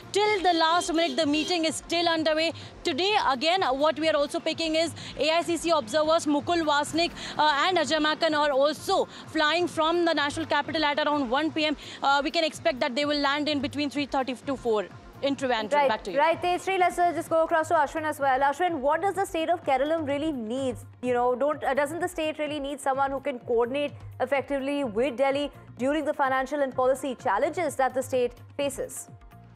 till the last minute, the meeting is still underway. Today, again, what we are also picking is AICC observers Mukul Wasnik and Ajay Makan are also flying from the national capital at around 1 p.m. We can expect that they will land in between 3:30 to 4. In Trivandrum. Right, back to you. Right, Tejasri, let's just go across to Ashwin as well. Ashwin, what does the state of Kerala really need? Doesn't the state really need someone who can coordinate effectively with Delhi during the financial and policy challenges that the state faces?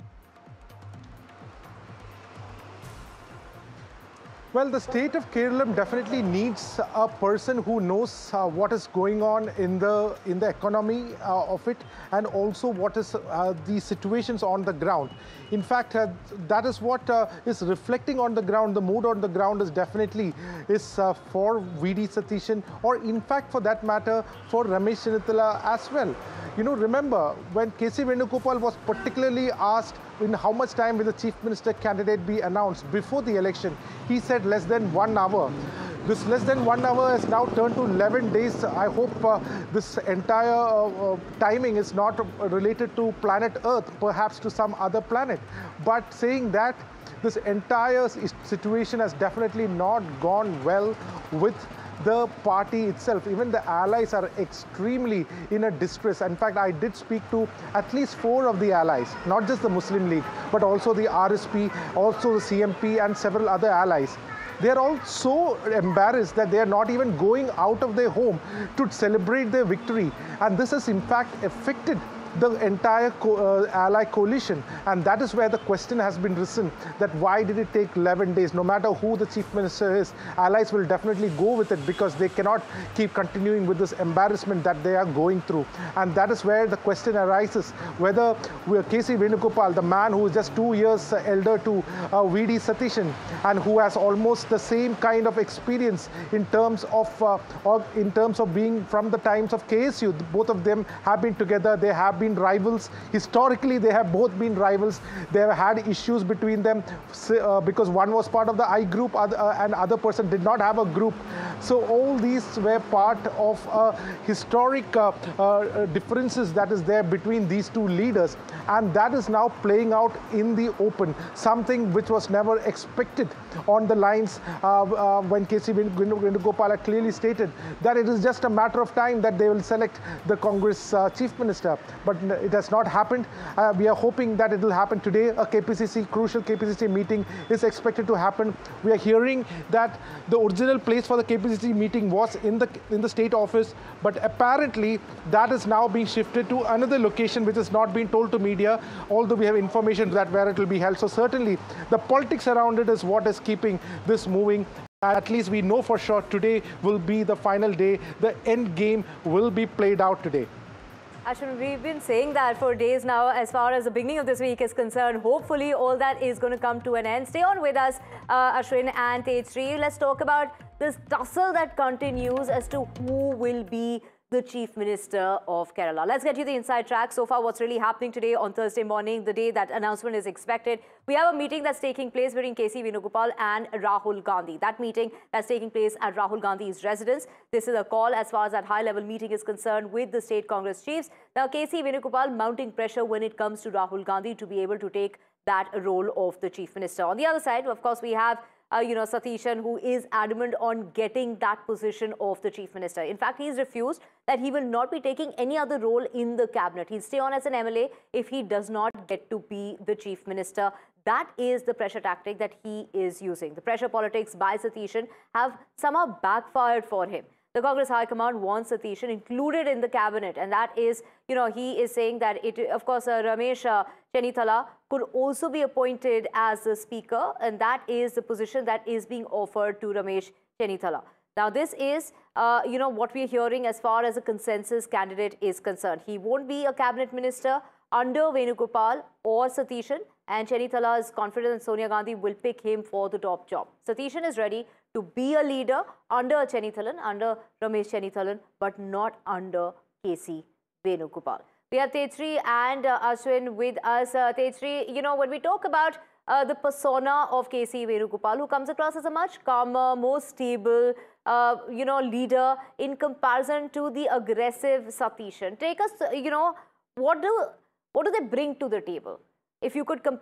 Well, the state of Kerala definitely needs a person who knows what is going on in the economy of it, and also what is the situations on the ground. In fact, that is what is reflecting on the ground. The mood on the ground is definitely for VD Satishan, or in fact, for that matter, for Ramesh Chennithala as well. Remember when KC Venugopal was particularly asked in how much time will the chief minister candidate be announced before the election, he said less than 1 hour. This less than 1 hour has now turned to 11 days. I hope this entire timing is not related to planet Earth, perhaps to some other planet. But saying that, this entire situation has definitely not gone well with the party itself. Even the allies are extremely in a distress. In fact, I did speak to at least 4 of the allies, not just the Muslim League, but also the RSP, also the CMP and several other allies. They are all so embarrassed that they are not even going out of their home to celebrate their victory. And this has in fact affected the entire ally coalition, and that is where the question has been risen, that why did it take 11 days? No matter who the chief minister is, allies will definitely go with it, because they cannot keep continuing with this embarrassment that they are going through. And that is where the question arises, whether KC Venugopal, the man who is just 2 years elder to VD Satishan, and who has almost the same kind of experience in terms of being from the times of KSU. Both of them have been together. They have been rivals. Historically, they have both been rivals. They have had issues between them because one was part of the I group and other person did not have a group. So all these were part of historic differences that is there between these two leaders, and that is now playing out in the open, something which was never expected on the lines when KC Venugopal had clearly stated that it is just a matter of time that they will select the Congress chief minister. But it has not happened. We are hoping that it will happen today. A crucial KPCC meeting is expected to happen. We are hearing that the original place for the KPCC meeting was in the state office, but apparently that is now being shifted to another location which has not been told to media, although we have information that where it will be held. So certainly the politics around it is what is keeping this moving. At least we know for sure today will be the final day. The end game will be played out today. Ashwin, we've been saying that for days now as far as the beginning of this week is concerned. Hopefully all that is going to come to an end. Stay on with us, Ashwin and Tejasri. Let's talk about this tussle that continues as to who will be the Chief Minister of Kerala. Let's get you the inside track. So far, what's really happening today on Thursday morning, the day that announcement is expected. We have a meeting that's taking place between KC Venugopal and Rahul Gandhi. That meeting that's taking place at Rahul Gandhi's residence. This is a call as far as that high-level meeting is concerned with the state Congress chiefs. Now, KC Venugopal mounting pressure when it comes to Rahul Gandhi to be able to take that role of the Chief Minister. On the other side, of course, we have Satishan, who is adamant on getting that position of the Chief Minister. In fact, he's refused that he will not be taking any other role in the cabinet. He'll stay on as an MLA if he does not get to be the Chief Minister. That is the pressure tactic that he is using. The pressure politics by Satishan have somehow backfired for him. The Congress High Command wants Satishan included in the cabinet, and that is, he is saying that of course, Ramesh Chennithala could also be appointed as the speaker, and that is the position that is being offered to Ramesh Chennithala. Now, this is, what we are hearing as far as a consensus candidate is concerned. He won't be a cabinet minister under Venugopal or Satishan, and Chennithala is confident that Sonia Gandhi will pick him for the top job. Satishan is ready to be a leader under Chennithalan, under Ramesh Chennithalan, but not under KC Venugopal. We have Tejasri and Ashwin with us. Tejasri, when we talk about the persona of KC Venugopal, who comes across as a much calmer, more stable, leader in comparison to the aggressive Satishan. Take us, what do they bring to the table? If you could compare